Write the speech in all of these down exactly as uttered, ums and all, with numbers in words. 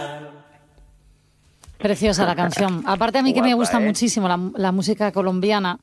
Preciosa la canción. Aparte a mí que Guapa, me gusta ¿eh? muchísimo la, la música colombiana.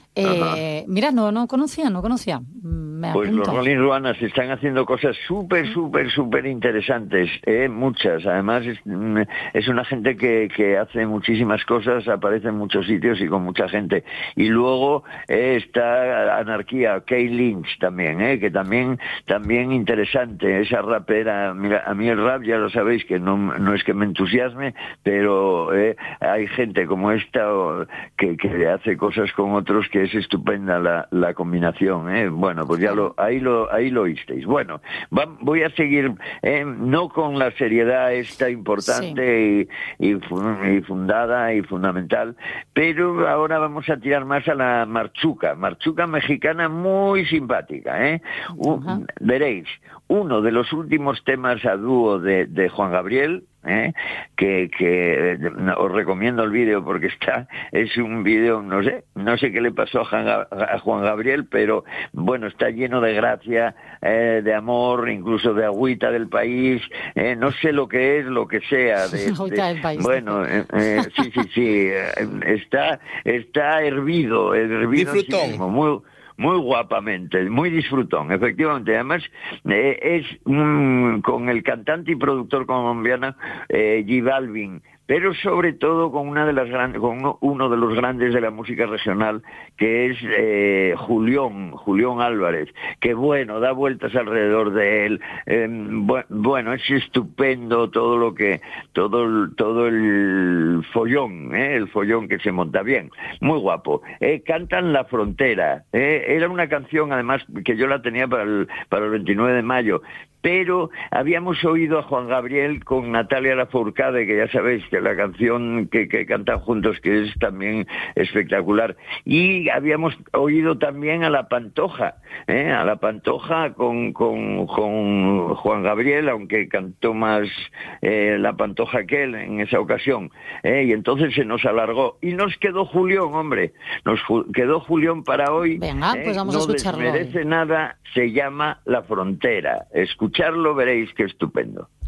Eh, mira, no, no conocía, no conocía. Me Pues apunto. los Rolling Ruanas están haciendo cosas súper, súper, súper interesantes, ¿eh? Muchas. Además, es, es una gente que, que hace muchísimas cosas, aparece en muchos sitios y con mucha gente. Y luego eh, está Anarquía, Kay Lynch también, ¿eh? Que también, también interesante. Esa rapera, mira, a mí el rap ya lo sabéis que no, no es que me entusiasme, pero eh, hay gente como esta o, que, que hace cosas con otros que es estupenda la, la combinación, ¿eh? Bueno, pues ya lo, ahí lo, ahí lo oísteis. Bueno, va, voy a seguir, eh, no con la seriedad esta importante sí. y, y, y fundada y fundamental, pero ahora vamos a tirar más a la marchuca, marchuca mexicana muy simpática, ¿eh? Uh-huh. Veréis, uno de los últimos temas a dúo de, de Juan Gabriel, ¿eh? que, que os recomiendo el vídeo porque está es un vídeo, no sé no sé qué le pasó a Juan Gabriel, pero bueno, está lleno de gracia, eh, de amor, incluso de agüita del país, eh, no sé lo que es, lo que sea de, agüita del país, bueno, eh, eh, sí, sí, sí, eh, está está hervido, hervido en sí mismo, muy muy guapamente, muy disfrutón, efectivamente. Además, eh, es mm, con el cantante y productor colombiano eh, J Balvin, pero sobre todo con una de las grandes, con uno, uno de los grandes de la música regional, que es eh, Julián, Julián Álvarez, que bueno, da vueltas alrededor de él. Eh, bu- bueno, es estupendo todo lo que, todo el, todo el follón, eh, el follón que se monta bien, muy guapo. Eh, cantan La Frontera, eh, era una canción además que yo la tenía para el, para el veintinueve de mayo, pero habíamos oído a Juan Gabriel con Natalia Lafourcade, que ya sabéis que la canción que, que cantan juntos, que es también espectacular, y habíamos oído también a La Pantoja, ¿eh? a La Pantoja con, con, con Juan Gabriel, aunque cantó más eh, La Pantoja que él en esa ocasión, ¿eh? y entonces se nos alargó, y nos quedó Julián, hombre, nos ju- quedó Julián para hoy. Venga, ¿eh? pues vamos no a escucharlo desmerece hoy. nada, se llama La Frontera. Escucharlo veréis que estupendo.